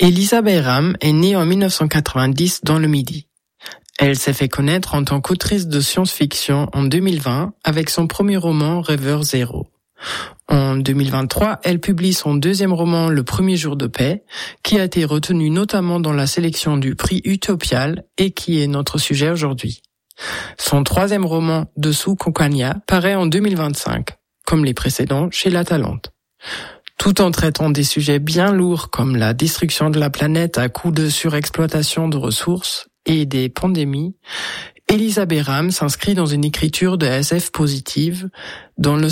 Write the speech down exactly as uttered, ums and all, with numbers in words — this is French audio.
Elisa Bayram est née en dix-neuf cent quatre-vingt-dix dans le Midi. Elle s'est fait connaître en tant qu'autrice de science-fiction en deux mille vingt avec son premier roman Rêveur Zéro. En deux mille vingt-trois, elle publie son deuxième roman Le Premier Jour de Paix, qui a été retenu notamment dans la sélection du prix Utopial et qui est notre sujet aujourd'hui. Son troisième roman Dessous Concagna paraît en deux mille vingt-cinq, comme les précédents chez La Talente. Tout en traitant des sujets bien lourds comme la destruction de la planète à coups de surexploitation de ressources et des pandémies, Elisa Bayram s'inscrit dans une écriture de S F positive, dans le